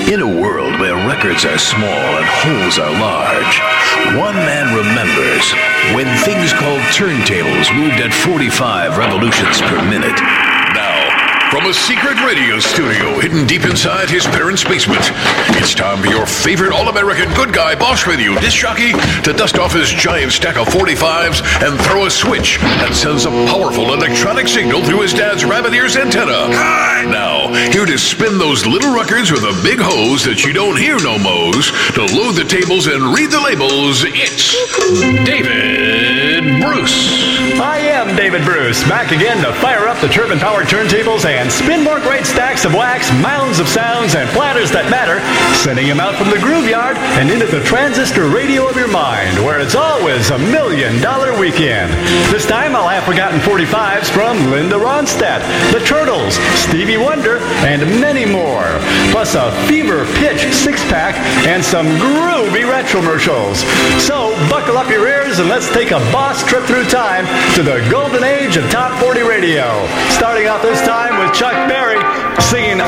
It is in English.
In a world where records are small and holes are large, one man remembers when things called turntables moved at 45 revolutions per minute. Now, from a secret radio studio hidden deep inside his parents' basement, it's time for your favorite all-American good guy boss radio disc jockey to dust off his giant stack of 45s and throw a switch that sends a powerful electronic signal through his dad's rabbit ears antenna. Now, here to spin those little records with a big hose that you don't hear no mo's, to load the tables and read the labels, it's David Bruce. I am David Bruce, back again to fire up the turbine-powered turntables and spin more great stacks of wax, mounds of sounds, and platters that matter, sending them out from the groove yard and into the transistor radio of your mind, where it's always $1 million weekend. This time I'll have forgotten 45s from Linda Ronstadt, the Turtles, Stevie Wonder, and many more. Plus a fever pitch six-pack and some groovy retromercials. So buckle up your ears and let's take a boss trip through time to the golden age of Top 40 radio. Starting off this time with Chuck Berry singing